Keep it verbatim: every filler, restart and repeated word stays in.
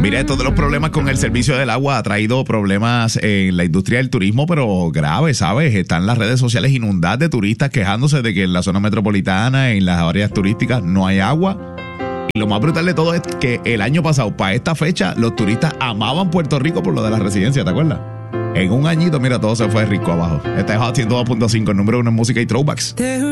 Mira, esto de los problemas con el servicio del agua ha traído problemas en la industria del turismo, pero graves, ¿sabes? Están las redes sociales inundadas de turistas quejándose de que en la zona metropolitana, en las áreas turísticas, no hay agua. Y lo más brutal de todo es que el año pasado, para esta fecha, los turistas amaban Puerto Rico por lo de la residencia, ¿te acuerdas? En un añito, mira, todo se fue rico abajo. Este es Hot ciento dos punto cinco, el número uno en música y throwbacks.